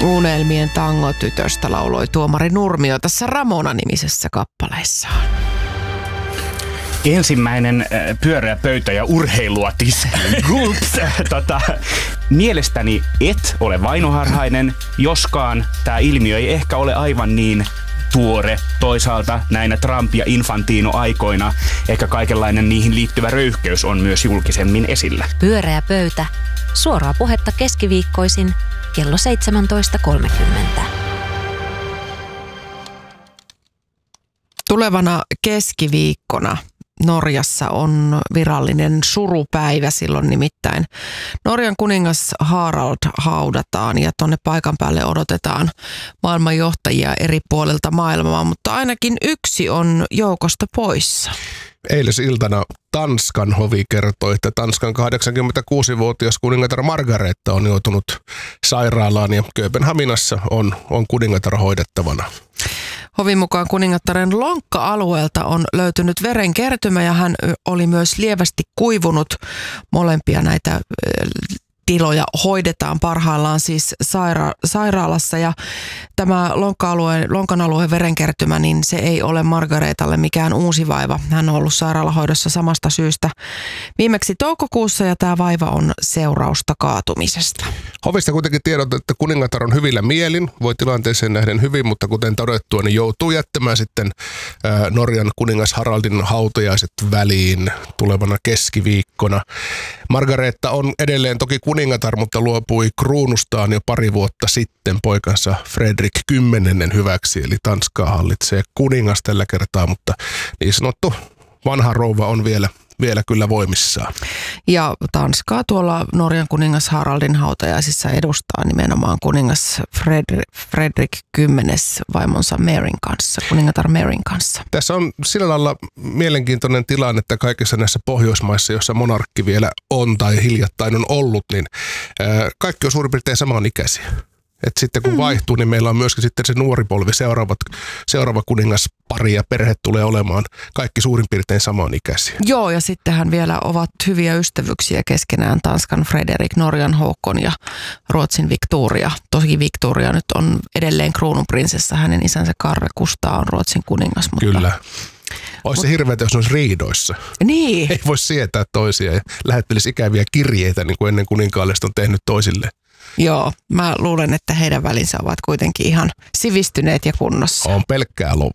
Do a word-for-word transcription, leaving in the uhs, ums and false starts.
Unelmien tangotytöstä lauloi Tuomari Nurmio tässä Ramona-nimisessä kappaleessaan. Ensimmäinen äh, pyöreä pöytä ja urheilua tiskiin. Gulps! tota, mielestäni et ole vainoharhainen, joskaan tämä ilmiö ei ehkä ole aivan niin tuore. Toisaalta näinä Trump- ja Infantino-aikoina ehkä kaikenlainen niihin liittyvä röyhkeys on myös julkisemmin esillä. Pyöreä pöytä. Suoraa puhetta keskiviikkoisin kello seitsemäntoista kolmekymmentä. Tulevana keskiviikkona Norjassa on virallinen surupäivä, silloin nimittäin Norjan kuningas Harald haudataan ja tonne paikan päälle odotetaan maailmanjohtajia eri puolilta maailmaa, mutta ainakin yksi on joukosta poissa. Eilisiltana Tanskan hovi kertoi, että Tanskan kahdeksankymmentäkuusivuotias kuningatar Margareta on joutunut sairaalaan ja Kööpenhaminassa on, on kuningatar hoidettavana. Hovin mukaan kuningattaren lonkka-alueelta on löytynyt verenkertymä ja hän oli myös lievästi kuivunut. Molempia näitä tiloja hoidetaan parhaillaan siis saira- sairaalassa ja tämä lonkka-alueen, lonkan alueen verenkertymä, niin se ei ole Margaretalle mikään uusi vaiva. Hän on ollut sairaalahoidossa samasta syystä viimeksi toukokuussa ja tämä vaiva on seurausta kaatumisesta. Hovista kuitenkin tiedot, että kuningatar on hyvillä mielin, voi tilanteeseen nähden hyvin, mutta kuten todettua, niin joutuu jättämään sitten ää, Norjan kuningas Haraldin hautajaiset väliin tulevana keskiviikkona. Margareta on edelleen toki kuningatar, mutta luopui kruunustaan jo pari vuotta sitten poikansa Fredrik kymmenennen hyväksi, eli Tanskaa hallitsee kuningas tällä kertaa, mutta niin sanottu vanha rouva on vielä, vielä kyllä voimissaan. Ja Tanskaa tuolla Norjan kuningas Haraldin hautajaisissa edustaa nimenomaan kuningas Fredrik, Fredrik kymmenes vaimonsa Maryn kanssa, kuningatar Maryn kanssa. Tässä on sillä lailla mielenkiintoinen tilanne, että kaikissa näissä Pohjoismaissa, joissa monarkki vielä on tai hiljattain on ollut, niin ää, kaikki on suurin piirtein samanikäisiä. Että sitten kun mm. vaihtuu, niin meillä on myöskin sitten se nuori polvi, seuraavat, seuraava kuningaspari ja perhe tulee olemaan kaikki suurin piirtein samanikäisiä. Joo, ja sittenhän vielä ovat hyviä ystävyyksiä keskenään Tanskan Frederik, Norjan Håkon ja Ruotsin Victoria. Tosi Victoria nyt on edelleen kruununprinsessa, hänen isänsä Karre Kustaa on Ruotsin kuningas. Mutta kyllä. Olisi se hirveätä, jos ne olisi riidoissa. Niin. Ei voi sietää toisia ja lähettelisi ikäviä kirjeitä, niin kuin ennen kuninkaallista on tehnyt toisille. Joo, mä luulen, että heidän välinsä ovat kuitenkin ihan sivistyneet ja kunnossa. On pelkkää